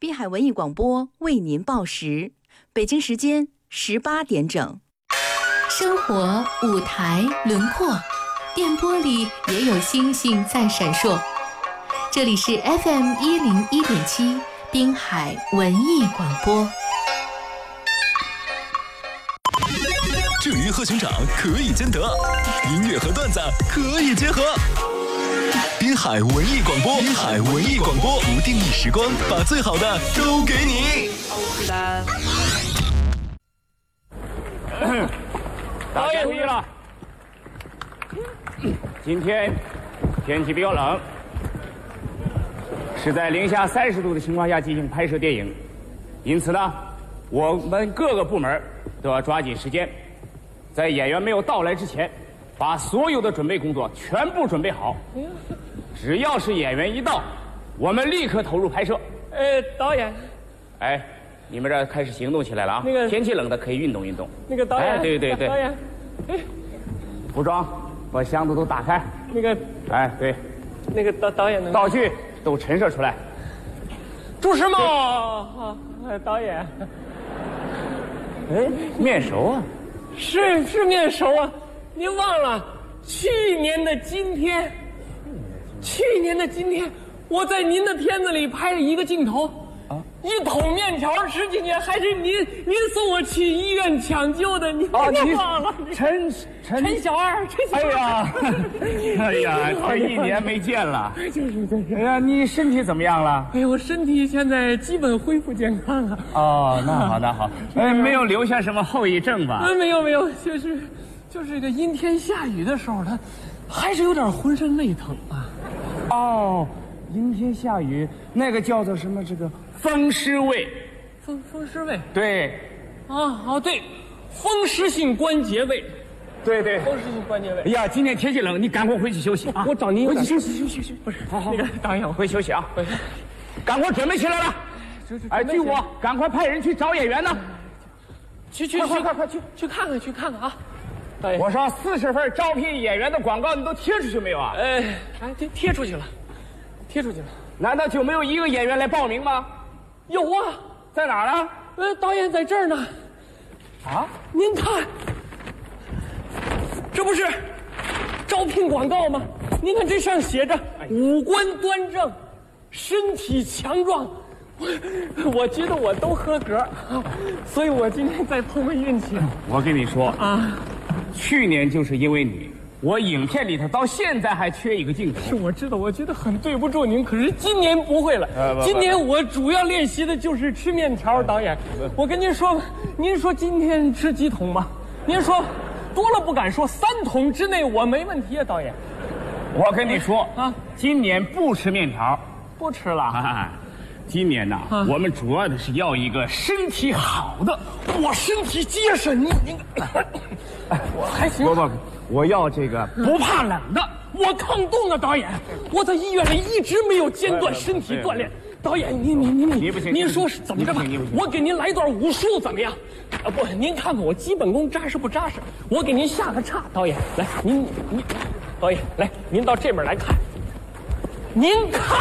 滨海文艺广播为您报时，北京时间18点整。 生活舞台轮廓，电波里也有星星在闪烁。这里是 FM101.7 滨海文艺广播。 至于和熊掌可以兼得，音乐和段子可以结合。滨海文艺广播，滨海文艺广播，不定义时光，把最好的都给你。 导演注意了，今天天气比较冷，是在零下30度的情况下进行拍摄电影，因此呢，我们各个部门都要抓紧时间，在演员没有到来之前，把所有的准备工作全部准备好。只要是演员一到，我们立刻投入拍摄。 导演， 哎，你们这开始行动起来了啊！ 那个天气冷的可以运动运动。 那个导演， 对对对， 导演， 服装把箱子都打开。 那个， 对， 那个导演呢？ 道具都陈设出来。 朱时茂，导演， 面熟啊！ 是面熟啊！您忘了去年的今天，我在您的片子里拍了一个镜头，一桶面条10几年，还是您送我去医院抢救的，您忘了？ 陈小二， 哎呀，快1年没见了。哎呀，你身体怎么样了？ 哎呀，我身体现在基本恢复健康了。 哦，那好，没有留下什么后遗症吧？ 没有，就是这个阴天下雨的时候，他还是有点浑身累疼啊。 哦，阴天下雨，那个叫做什么？这个风湿位。 风湿位。 对。 对，风湿性关节位。 对， 风湿性关节位。 哎呀，今天天气冷，你赶快回去休息啊！ 我找您回去休息。 不是， 好， 那个导演，我回去休息啊！赶快准备起来了。据我，赶快派人去找演员呢。快去看看啊！导演， 我说40份招聘演员的广告你都贴出去没有啊？ 贴出去了。 难道就没有一个演员来报名吗？ 有啊， 在哪儿呢？ 导演在这儿呢。 啊？ 您看，这不是招聘广告吗？您看这上写着五官端正，身体强壮。我觉得我都合格，所以我今天再碰碰运气。 我跟你说啊，去年就是因为你，我影片里头到现在还缺一个镜头。 是我知道，我觉得很对不住您，可是今年不会了。今年我主要练习的就是吃面条。导演，我跟您说，您说今天吃几桶吧？您说多了不敢说，3桶之内我没问题啊，导演。 我跟你说啊，今年不吃面条， 不吃了。 今年呢，我们主要的是要一个身体好的。 我身体结实，您我还行。 不，我要这个不怕冷的。 我抗冻啊，导演！我在医院里一直没有间断身体锻炼。导演，您说是怎么着吧？我给您来段武术怎么样？不，您看看我基本功扎实不扎实？我给您下个叉，导演，来，导演来，您到这边来看，您看。